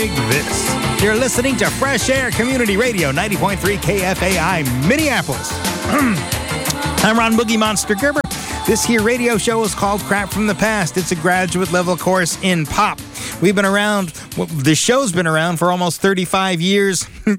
Dig This. You're listening to Fresh Air Community Radio, 90.3 KFAI, Minneapolis. I'm Ron Boogie Monster Gerber. This here radio show is called Crap from the Past. It's a graduate level course in pop. We've been around, the show's been around for almost 35 years.